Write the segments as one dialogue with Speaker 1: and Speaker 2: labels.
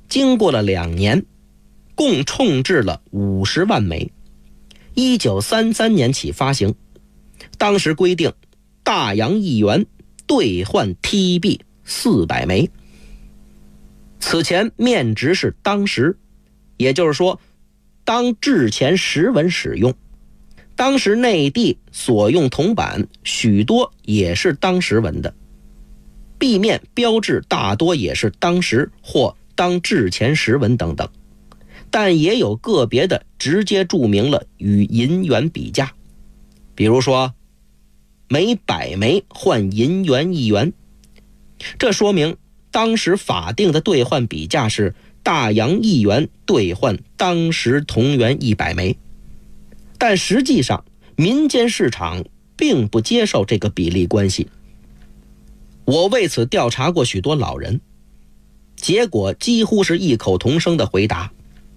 Speaker 1: 经过了2年，共冲制了50万枚，1933年起发行。当时规定大洋1元兑换 T 币400枚，此前面值是当时，也就是说当制钱实文使用。当时内地所用铜板许多也是当时文的，币面标志大多也是当时或当制钱实文等等，但也有个别的直接注明了与银元比价，比如说每100枚换银元1元，这说明当时法定的兑换比价是大洋1元兑换当时铜元100枚，但实际上民间市场并不接受这个比例关系。我为此调查过许多老人，结果几乎是异口同声的回答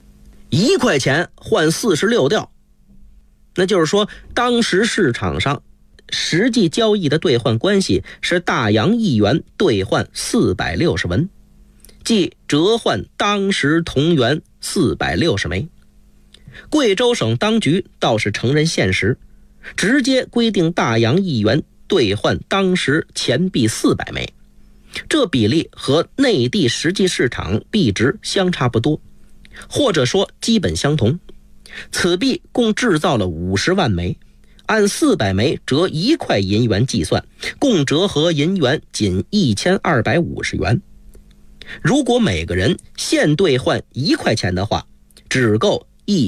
Speaker 1: ：1块钱换46吊。那就是说，当时市场上实际交易的兑换关系是大洋1元兑换460文，即折换当时铜元460枚。贵州省当局倒是承认现实，直接规定大洋1元兑换当时钱币400枚，这比例和内地实际市场币值相差不多，或者说基本相同。此币共制造了50万枚，按400枚折1块银元计算，共折合银元仅1250元。如果每个人现兑换1块钱的话，只够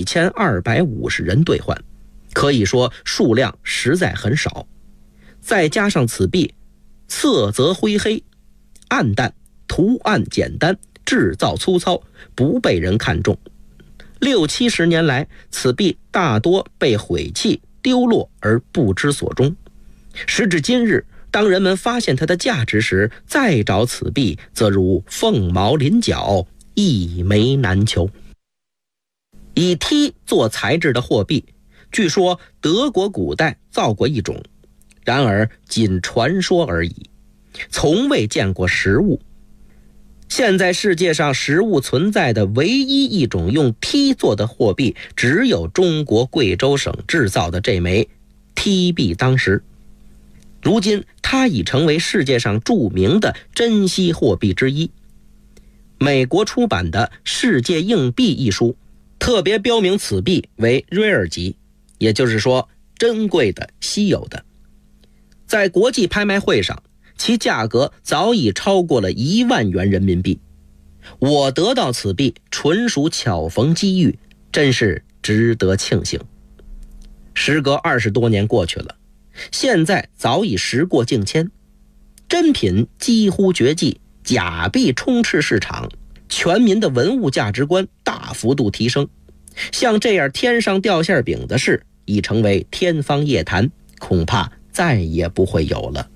Speaker 1: 1250人兑换，可以说数量实在很少。再加上此币色泽灰黑、暗淡、图案简单、制造粗糙，不被人看重。60、70年来，此币大多被毁弃丢落而不知所终。时至今日，当人们发现它的价值时，再找此币则如凤毛麟角，一枚难求。以 T 做材质的货币，据说德国古代造过一种，然而仅传说而已，从未见过实物。现在世界上实物存在的唯一一种用 T 做的货币，只有中国贵州省制造的这枚 T 币当时。如今它已成为世界上著名的珍稀货币之一。美国出版的《世界硬币》一书特别标明此币为 rare 级，也就是说珍贵的、稀有的。在国际拍卖会上，其价格早已超过了1万元人民币。我得到此币纯属巧逢机遇，真是值得庆幸。时隔20多年过去了，现在早已时过境迁，真品几乎绝迹，假币充斥市场，全民的文物价值观大幅度提升。像这样天上掉馅饼的事已成为天方夜谭，恐怕再也不会有了。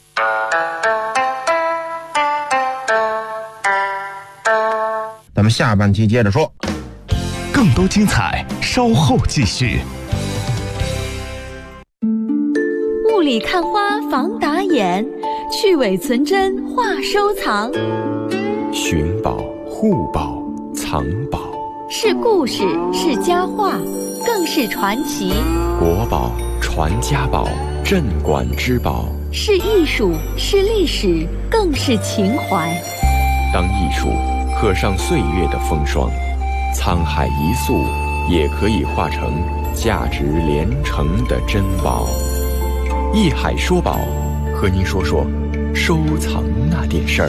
Speaker 2: 咱们下半期接着说，
Speaker 3: 更多精彩稍后继续。
Speaker 4: 雾里看花防打眼，去伪存真话收藏。
Speaker 5: 寻宝、护宝、藏宝，
Speaker 4: 是故事，是佳话，更是传奇。
Speaker 5: 国宝、传家宝、镇馆之宝，
Speaker 4: 是艺术，是历史，更是情怀。
Speaker 5: 当艺术刻上岁月的风霜，沧海一粟也可以化成价值连城的珍宝。艺海说宝，和您说说收藏那点事儿。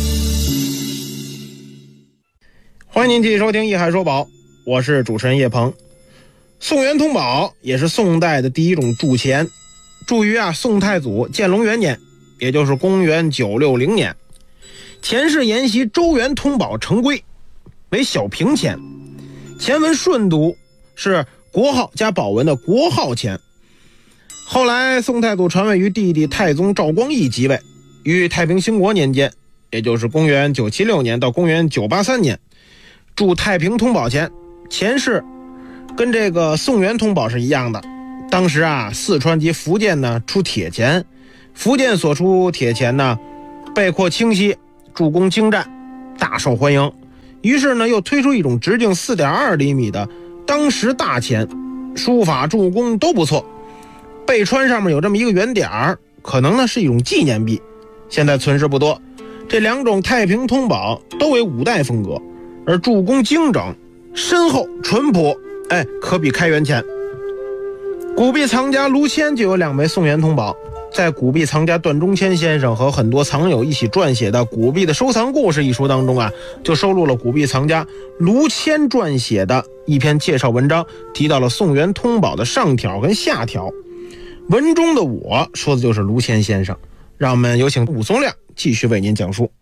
Speaker 2: 欢迎您继续收听艺海说宝，我是主持人叶鹏。宋元通宝也是宋代的第一种铸钱，铸于宋太祖建隆元年，也就是公元960年。钱氏沿袭周元通宝成规，为小平钱，钱文顺读是国号加宝文的国号钱。后来宋太祖传位于弟弟太宗赵光义即位，于太平兴国年间，也就是公元976年到公元983年，铸太平通宝钱。钱氏跟这个宋元通宝是一样的。当时四川及福建呢出铁钱，福建所出铁钱呢背阔清晰，铸工精湛，大受欢迎， 于是呢，又推出一种直径 4.2 厘米的当时大钱，书法铸工都不错，背川上面有这么一个圆点儿，可能呢是一种纪念币，现在存世不多。这两种太平通宝都为五代风格，而铸工精整，深厚淳朴，可比开元钱。古币藏家卢谦就有2枚宋元通宝，在古币藏家段中谦先生和很多藏友一起撰写的《古币的收藏故事》一书当中啊，就收录了古币藏家卢谦撰写的一篇介绍文章，提到了宋元通宝的上条跟下条。文中的我说的就是卢谦先生，让我们有请武松亮继续为您讲述。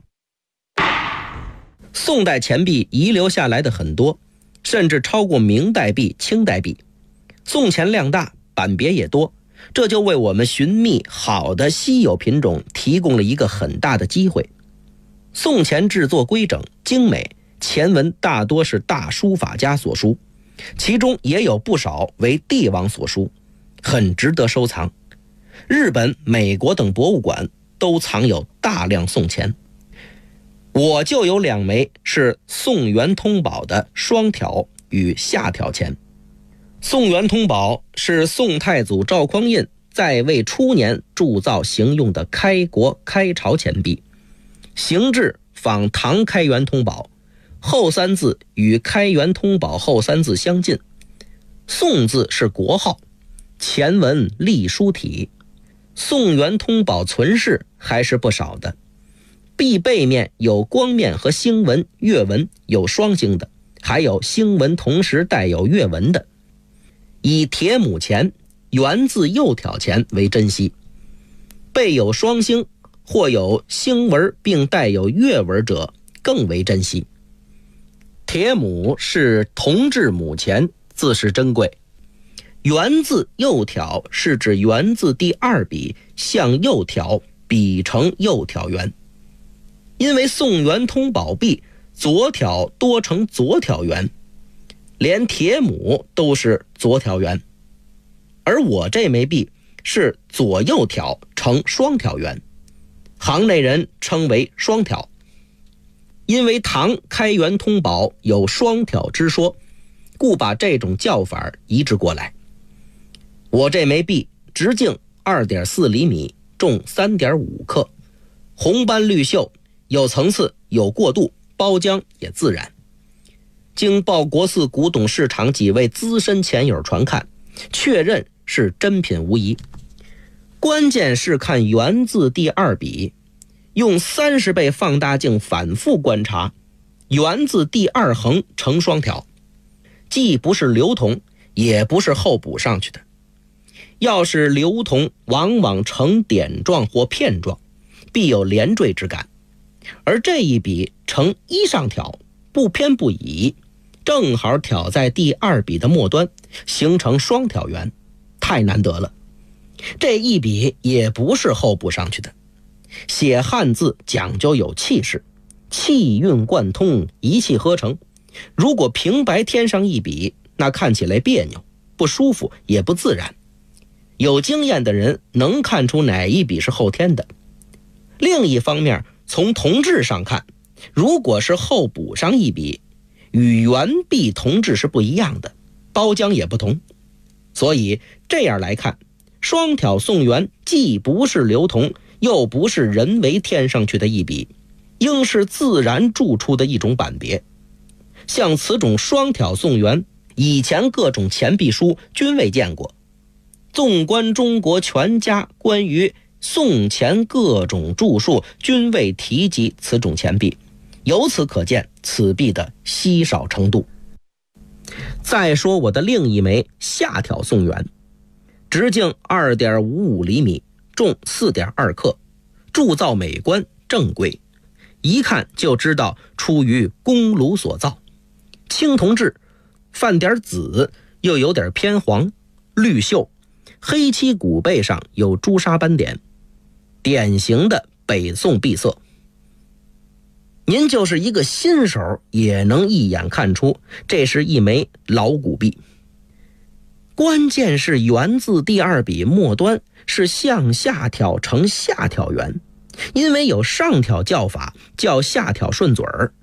Speaker 1: 宋代钱币遗留下来的很多，甚至超过明代币、清代币。宋钱量大，版别也多，这就为我们寻觅好的稀有品种提供了一个很大的机会。宋钱制作规整精美，钱文大多是大书法家所书，其中也有不少为帝王所书，很值得收藏。日本、美国等博物馆都藏有大量宋钱。我就有2枚是宋元通宝的双条与下条钱。宋元通宝是宋太祖赵匡胤在位初年铸造行用的开国开朝钱币，形制仿唐开元通宝，后3字与开元通宝后3字相近。宋字是国号，前文隶书体。宋元通宝存世还是不少的，币背面有光面和星纹、月纹，有双星的，还有星纹同时带有月纹的。以铁母钱、圆字右挑钱为珍稀，背有双星或有星纹并带有月纹者更为珍稀。铁母是铜制母钱，自是珍贵。圆字右挑是指圆字第2笔向右挑，笔成右挑圆。因为宋元通宝币左挑多呈左挑圆，连铁母都是左挑圆，而我这枚币是左右挑呈双挑圆，行内人称为双挑。因为唐开元通宝有双挑之说，故把这种叫法移植过来。我这枚币直径 2.4 厘米，重 3.5 克，红斑绿锈，有层次，有过渡，包浆也自然。经报国寺古董市场几位资深钱友传看，确认是真品无疑。关键是看圆字第2笔，用30倍放大镜反复观察，圆字第2横呈双挑，既不是流铜，也不是后补上去的。要是流铜，往往呈点状或片状，必有连缀之感，而这一笔呈一上挑，不偏不倚，正好挑在第2笔的末端，形成双挑圆，太难得了。这一笔也不是后补上去的，写汉字讲究有气势，气韵贯通，一气呵成。如果平白添上一笔，那看起来别扭，不舒服，也不自然。有经验的人能看出哪一笔是后添的。另一方面，从铜质上看，如果是后补上一笔，与原币铜质是不一样的，包浆也不同。所以这样来看，双挑宋元既不是流铜，又不是人为添上去的一笔，应是自然铸出的一种版别。像此种双挑宋元，以前各种钱币书均未见过。纵观中国全家关于宋钱各种著述，均未提及此种钱币，由此可见此币的稀少程度。再说我的另一枚下挑宋元，直径 2.55 厘米，重 4.2 克，铸造美观正规，一看就知道出于公炉所造，青铜制，泛点紫，又有点偏黄，绿锈，黑漆骨背上有朱砂斑点，典型的北宋币色。您就是一个新手也能一眼看出这是一枚老古币。关键是圆字第2笔末端是向下挑成下挑圆，因为有上挑叫法叫下挑顺嘴儿，